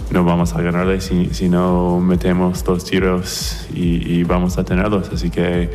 no vamos a ganarle si no metemos 2 tiros y vamos a tenerlos. Así que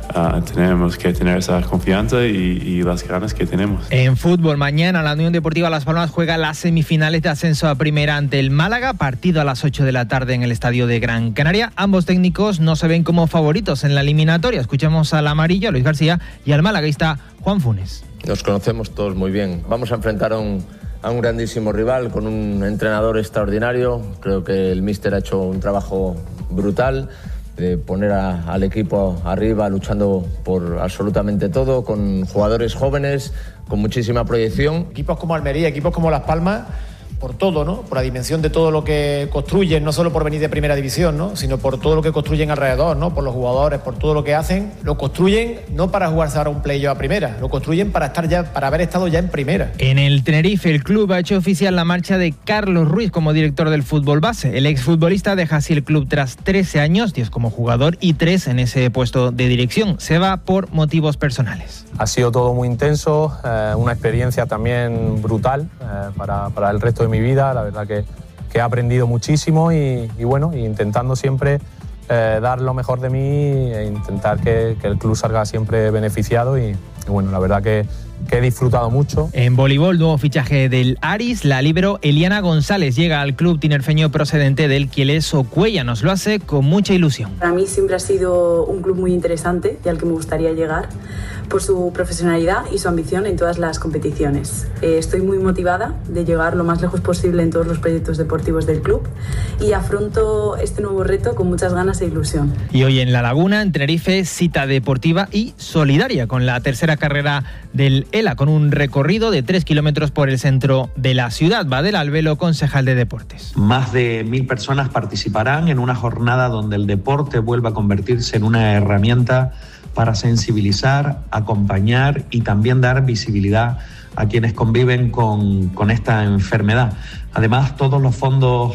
tenemos que tener esa confianza y las ganas que tenemos. En fútbol, mañana la Unión Deportiva Las Palmas juega las semifinales de ascenso a primera ante el Málaga, partido a las 8 de la tarde en el estadio de Gran Canaria. Ambos técnicos no se ven como favoritos en la eliminatoria. Escuchamos al amarillo, Luis García, y al malaguista Juan Funes. Nos conocemos todos muy bien. Vamos a enfrentar a un grandísimo rival con un entrenador extraordinario. Creo que el míster ha hecho un trabajo brutal de poner al equipo arriba luchando por absolutamente todo, con jugadores jóvenes, con muchísima proyección. Equipos como Almería, equipos como Las Palmas, por todo, ¿no? Por la dimensión de todo lo que construyen, no solo por venir de primera división, ¿no? Sino por todo lo que construyen alrededor, ¿no? Por los jugadores, por todo lo que hacen. Lo construyen no para jugarse ahora un playoff a primera, lo construyen para haber estado ya en primera. En el Tenerife, el club ha hecho oficial la marcha de Carlos Ruiz como director del fútbol base. El exfutbolista deja así el club tras 13 años, 10 como jugador y 3 en ese puesto de dirección. Se va por motivos personales. Ha sido todo muy intenso, una experiencia también brutal para el resto de mi vida. La verdad que he aprendido muchísimo y bueno, intentando siempre dar lo mejor de mí e intentar que el club salga siempre beneficiado y bueno, la verdad que he disfrutado mucho. En voleibol, nuevo fichaje del Aris, la líbero Eliana González llega al club tinerfeño procedente del Quieles Ocuella. Nos lo hace con mucha ilusión. Para mí siempre ha sido un club muy interesante y al que me gustaría llegar por su profesionalidad y su ambición en todas las competiciones. Estoy muy motivada de llegar lo más lejos posible en todos los proyectos deportivos del club y afronto este nuevo reto con muchas ganas e ilusión. Y hoy en La Laguna, en Tenerife, cita deportiva y solidaria con la tercera carrera del ELA, con un recorrido de 3 kilómetros por el centro de la ciudad. Badel Albelo, concejal de deportes. Más de 1.000 personas participarán en una jornada donde el deporte vuelva a convertirse en una herramienta para sensibilizar, acompañar y también dar visibilidad a quienes conviven con esta enfermedad. Además, todos los fondos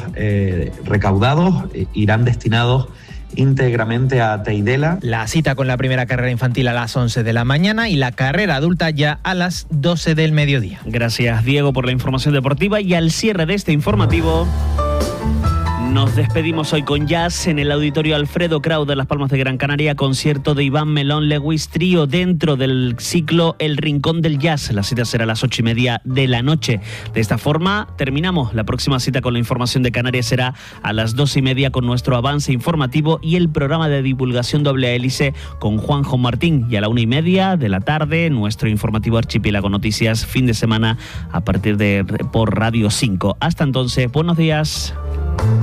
recaudados irán destinados íntegramente a Teidela. La cita con la primera carrera infantil a las 11 de la mañana y la carrera adulta ya a las 12 del mediodía. Gracias, Diego, por la información deportiva. Y al cierre de este informativo, nos despedimos hoy con jazz en el Auditorio Alfredo Kraut de Las Palmas de Gran Canaria, concierto de Iván Melón Lewis Trío dentro del ciclo El Rincón del Jazz. La cita será a las 8:30 de la noche. De esta forma terminamos. La próxima cita con la información de Canarias será a las 2:30 con nuestro avance informativo y el programa de divulgación doble hélice con Juanjo Martín. Y a la 1:30 de la tarde, nuestro informativo Archipiélago Noticias, fin de semana a partir de por Radio 5. Hasta entonces, buenos días.